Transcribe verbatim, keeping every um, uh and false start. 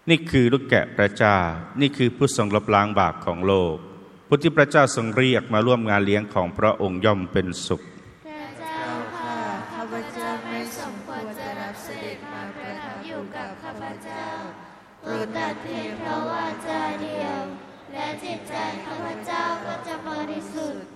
นี่คือลูกแกะพระเจ้านี่คือผู้ทรงลบล้างบาปของโลกผู้ที่พระเจ้าทรงเรียกมาร่วมงานเลี้ยงของพระองค์ย่อมเป็นสุขพระเจ้าค่ะข้าพเจ้าไม่สมควรจะรับเสด็จมาประทับอยู่กับข้าพเจ้าโปรดตัดเพียงเพราะวาจาเดียวและจิตใจข้าพเจ้าก็จะบริสุทธิ์